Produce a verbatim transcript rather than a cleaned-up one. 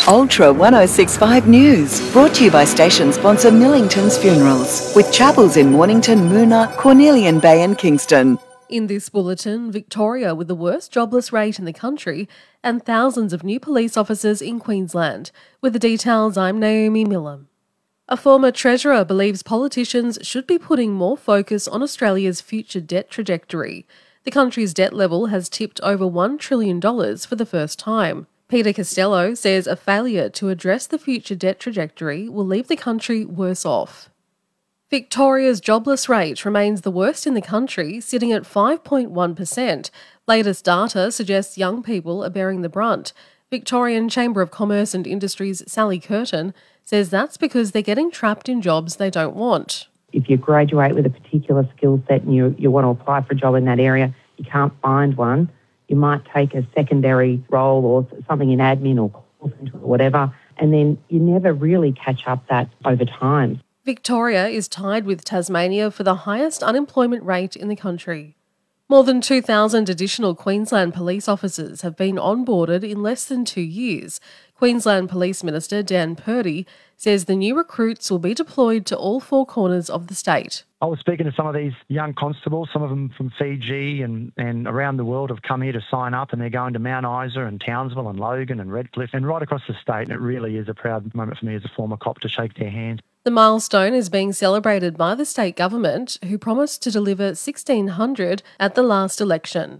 Ultra one oh six point five News, brought to you by station sponsor Millington's Funerals, with chapels in Mornington, Moona, Cornelian Bay and Kingston. In this bulletin, Victoria with the worst jobless rate in the country and thousands of new police officers in Queensland. With the details, I'm Naomi Millam. A former treasurer believes politicians should be putting more focus on Australia's future debt trajectory. The country's debt level has tipped over one trillion dollars for the first time. Peter Costello says a failure to address the future debt trajectory will leave the country worse off. Victoria's jobless rate remains the worst in the country, sitting at five point one percent. Latest data suggests young people are bearing the brunt. Victorian Chamber of Commerce and Industry's Sally Curtin says that's because they're getting trapped in jobs they don't want. If you graduate with a particular skill set and you, you want to apply for a job in that area, you can't find one. You might take a secondary role or something in admin or call centre or whatever, and then you never really catch up that over time. Victoria is tied with Tasmania for the highest unemployment rate in the country. More than two thousand additional Queensland police officers have been onboarded in less than two years. Queensland Police Minister Dan Purdy says the new recruits will be deployed to all four corners of the state. I was speaking to some of these young constables, some of them from Fiji and, and around the world have come here to sign up, and they're going to Mount Isa and Townsville and Logan and Redcliffe and right across the state. And it really is a proud moment for me as a former cop to shake their hand. The milestone is being celebrated by the state government, who promised to deliver sixteen hundred at the last election.